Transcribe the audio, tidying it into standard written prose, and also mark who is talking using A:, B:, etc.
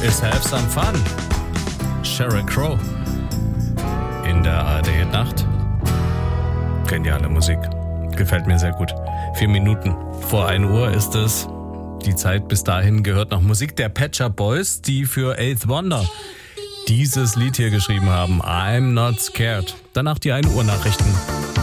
A: is have some fun. Sheryl Crow in der ARD-Nacht. Geniale Musik. Gefällt mir sehr gut. 4 Minuten vor 1 Uhr ist es. Die Zeit bis dahin gehört noch Musik der Pet Shop Boys, die für Eighth Wonder dieses Lied hier geschrieben haben. I'm Not Scared. Danach die 1 Uhr Nachrichten.